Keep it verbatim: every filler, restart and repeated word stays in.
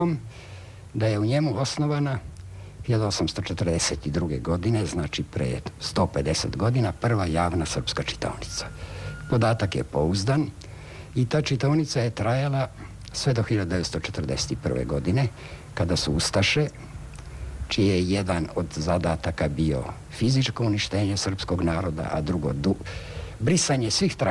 da je u njemu osnovana hiljadu osamsto četrdeset druge. godine, znači pre sto pedeset godina, prva javna srpska čitaonica. Podatak je pouzdan i ta čitaonica je trajala sve do hiljadu devetsto četrdeset prve. godine, kada su ustaše, čiji je jedan od zadataka bio fizičko uništenje srpskog naroda, a drugo du- brisanje svih traga